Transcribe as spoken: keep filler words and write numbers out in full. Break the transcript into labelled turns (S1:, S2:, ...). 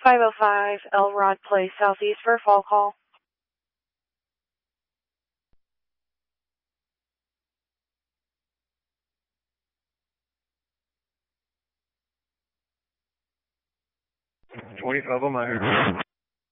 S1: five oh five Elrod Place, Southeast for a fall call.
S2: twenty-five on my